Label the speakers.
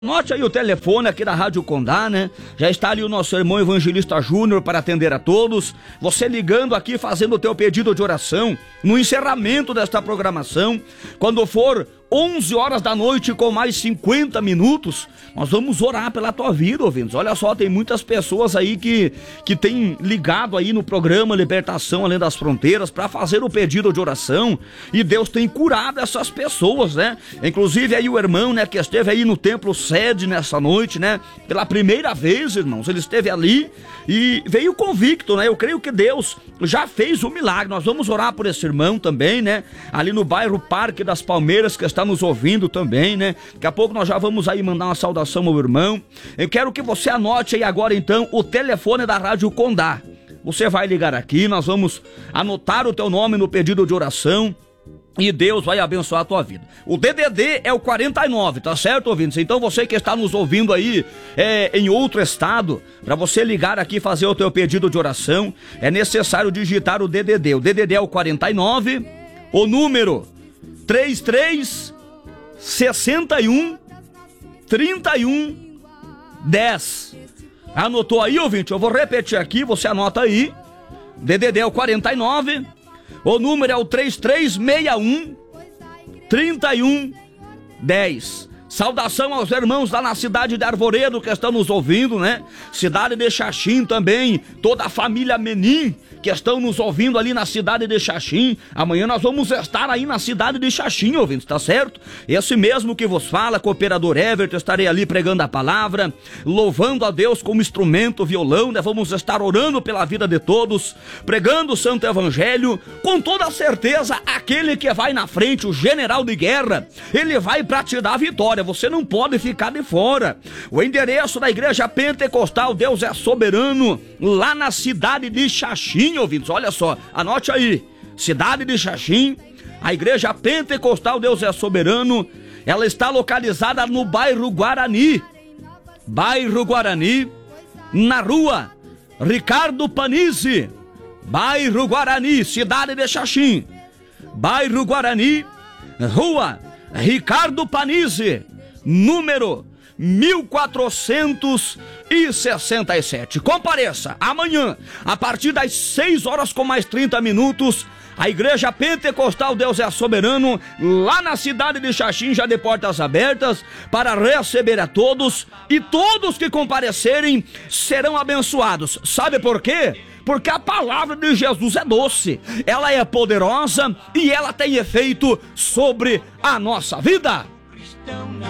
Speaker 1: Note aí o telefone aqui da Rádio Condá, né? Já está ali o nosso irmão evangelista Júnior para atender a todos. Você ligando aqui, fazendo o teu pedido de oração no encerramento desta programação. Quando for 11 horas da noite com mais 50 minutos, nós vamos orar pela tua vida, ouvintes. Olha só, tem muitas pessoas aí que têm ligado aí no programa Libertação Além das Fronteiras para fazer o pedido de oração, e Deus tem curado essas pessoas, né? Inclusive aí o irmão, né, que esteve aí no templo sede nessa noite, né? Pela primeira vez, irmãos, ele esteve ali e veio convicto, né? Eu creio que Deus já fez o milagre. Nós vamos orar por esse irmão também, né? Ali no bairro Parque das Palmeiras, que está nos ouvindo também, né? Daqui a pouco nós já vamos aí mandar uma saudação ao irmão. Eu quero que você anote aí agora então o telefone da Rádio Condá. Você vai ligar aqui, nós vamos anotar o teu nome no pedido de oração e Deus vai abençoar a tua vida. O DDD é o 49, tá certo, ouvintes? Então você que está nos ouvindo aí em outro estado, para você ligar aqui e fazer o teu pedido de oração, é necessário digitar o DDD. O DDD é o 49, o número 33 61 31 10. Anotou aí, ouvinte? Eu vou repetir aqui, você anota aí. DDD é o 49, o número é o 3361 31 10. Saudação aos irmãos lá na cidade de Arvoredo que estão nos ouvindo, né? Cidade de Xaxim também, toda a família Menin que estão nos ouvindo ali na cidade de Xaxim. Amanhã nós vamos estar aí na cidade de Xaxim, ouvintes, tá certo? Esse mesmo que vos fala, cooperador Everton, estarei ali pregando a palavra, louvando a Deus como instrumento, violão, né? Vamos estar orando pela vida de todos, pregando o Santo Evangelho, com toda certeza, aquele que vai na frente, o general de guerra, ele vai pra te dar a vitória, você não pode ficar de fora. O endereço da Igreja Pentecostal Deus é Soberano, lá na cidade de Xaxim, ouvintes, olha só, anote aí, cidade de Xaxim, a Igreja Pentecostal Deus é Soberano, ela está localizada no bairro Guarani, na rua Ricardo Panizzi, bairro Guarani, cidade de Xaxim, bairro Guarani, rua Ricardo Panizzi, número 1467. Compareça amanhã, a partir das 6 horas com mais 30 minutos, a Igreja Pentecostal Deus é Soberano, lá na cidade de Xaxim, já de portas abertas, para receber a todos, e todos que comparecerem serão abençoados. Sabe por quê? Porque a palavra de Jesus é doce, ela é poderosa e ela tem efeito sobre a nossa vida.